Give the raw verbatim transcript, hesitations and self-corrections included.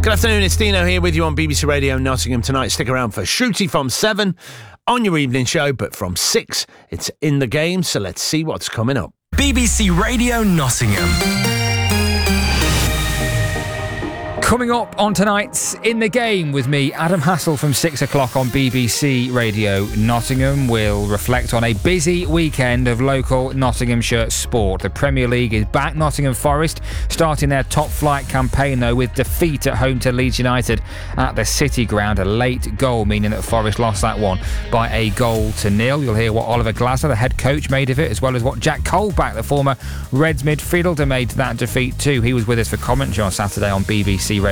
Good afternoon, it's Dino here with you on B B C Radio Nottingham tonight. Stick around for Shruti from seven on your evening show, but from six, it's In the Game, so let's see what's coming up. B B C Radio Nottingham. Coming up on tonight's In the Game with me, Adam Hassel, from six o'clock on B B C Radio Nottingham. We'll reflect on a busy weekend of local Nottinghamshire sport. The Premier League is back. Nottingham Forest starting their top flight campaign, though, with defeat at home to Leeds United at the City Ground. A late goal, meaning that Forest lost that one by a goal to nil. You'll hear what Oliver Glasner, the head coach, made of it, as well as what Jack Colback, the former Reds midfielder, made that defeat too. He was with us for commentary on Saturday on B B C